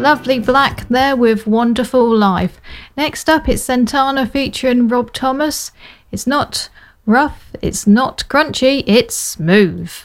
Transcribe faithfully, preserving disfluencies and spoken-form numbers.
Lovely Black there with Wonderful Life. Next up, it's Santana featuring Rob Thomas. It's not rough, it's not crunchy, it's smooth.